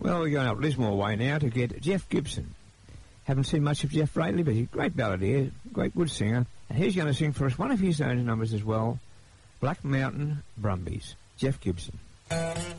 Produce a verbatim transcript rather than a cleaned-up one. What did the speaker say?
Well, we're going up Lismore Way now to get Jeff Gibson. Haven't seen much of Jeff lately, but he's a great balladeer, great good singer. And he's going to sing for us one of his own numbers as well, Black Mountain Brumbies. Jeff Gibson.